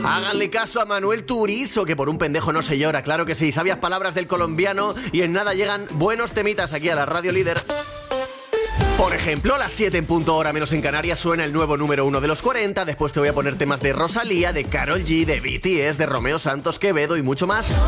Háganle caso a Manuel Turizo, que por un pendejo no se llora, claro que sí. Sabias palabras del colombiano y en nada llegan buenos temitas aquí a la Radio Líder. Por ejemplo, a las 7 en punto hora menos en Canarias suena el nuevo número 1 de los 40. Después te voy a poner temas de Rosalía, de Karol G, de BTS, de Romeo Santos, Quevedo y mucho más.